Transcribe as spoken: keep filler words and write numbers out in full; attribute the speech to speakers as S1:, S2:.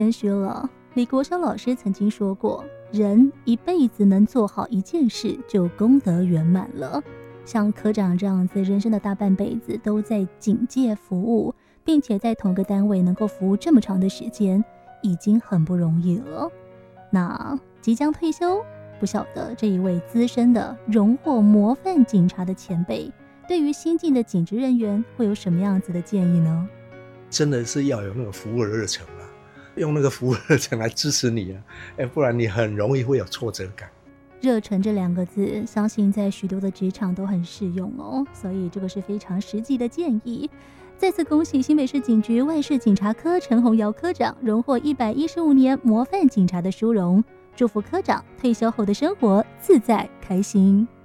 S1: 谦虚了。李国修老师曾经说过，人一辈子能做好一件事，就功德圆满了。像科长这样子，人生的大半辈子都在警界服务，并且在同个单位能够服务这么长的时间，已经很不容易了。那即将退休，不晓得这一位资深的荣获模范警察的前辈，对于新进的警职人员会有什么样子的建议呢？
S2: 真的是要有那个服务的热忱啊，用那个服务热忱来支持你啊，哎，不然你很容易会有挫折感。
S1: 热忱这两个字，相信在许多的职场都很适用哦，所以这个是非常实际的建议。再次恭喜新北市警局外事警察科陈宏尧科长荣获一百一十五年模范警察的殊荣，祝福科长退休后的生活自在开心。